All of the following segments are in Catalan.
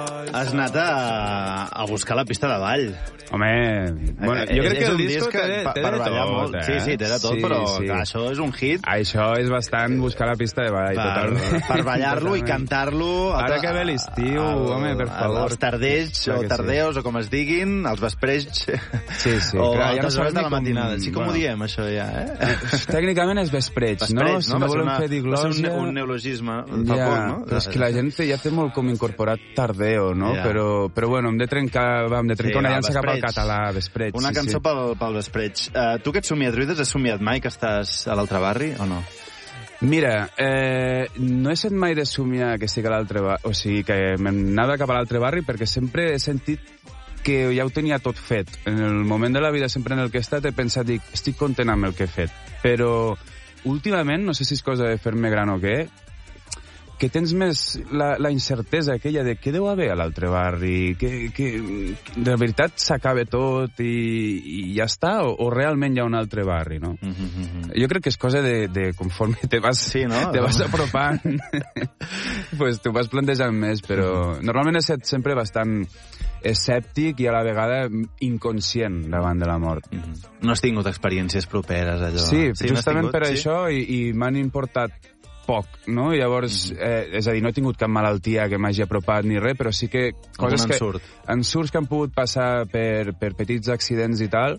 Has anat a buscar la pista de ball. Home, bueno, jo crec que el disco té de tot, Sí, té de tot, però clar, això és un hit. Això és bastant buscar la pista de ball, totalment. Per ballar-lo i cantar-lo. Ara que ve l'estiu, home, per favor. Els tardells, o tardeus, o com es diguin, els vesprells. Sí, o altres hores de la matinada. Sí, com ho diem, això, ja, Tècnicament és vespreig, no? Si no volem fer diglòsia... Un neologisme. Però és que la gent ja té molt com incorporat tardeo, no? Però bueno, hem de trencar una llança cap al català, vespreig. Una cançó pel vespreig. Tu que ets somiatruides, has somiat mai que estàs a l'altre barri o no? Mira, no he sent mai de somiar que estic a l'altre barri, o sigui, que m'anava cap a l'altre barri, perquè sempre he sentit que ja ho tenia tot fet. En el moment de la vida sempre en el que he estat he pensat, dic, estic content amb el que he fet. Però últimament, no sé si és cosa de fer-me gran o què, que tens més la incertesa aquella de què deu haver a l'altre barri, que de veritat s'acaba tot i ja està, o realment hi ha un altre barri, no? Jo crec que és cosa de conforme te vas apropant, pues t'ho vas plantejant més, però normalment he estat sempre bastant escèptic i a la vegada inconscient davant de la mort. No has tingut experiències properes, allò? Sí, justament per això, i m'han importat poc, no? Llavors, és a dir, no he tingut cap malaltia que m'hagi apropat ni res, però sí que coses ensurts que han pogut passar per petits accidents i tal,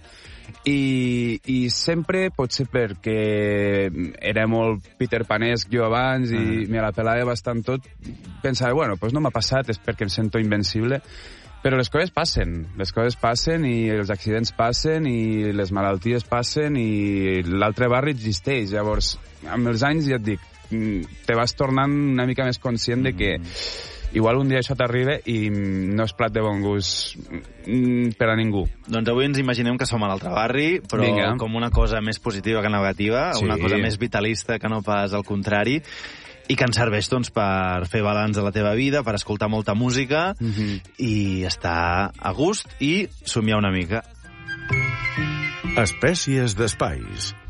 i sempre, potser perquè era molt Peter Panesc jo abans i me la pelava bastant tot, pensava, bueno, doncs no m'ha passat, és perquè em sento invencible. Però les coses passen i els accidents passen i les malalties passen i l'altre barri existeix. Llavors, amb els anys ja et dic, te vas tornant una mica més conscient de que igual un dia això t'arriba i no és plat de bon gust per a ningú. Doncs avui ens imaginem que som a l'altre barri, però com una cosa més positiva que negativa, una cosa més vitalista que no pas al contrari, i que ens serveix doncs, per fer balanç de la teva vida, per escoltar molta música i estar a gust i somiar una mica. Espècies d'espais.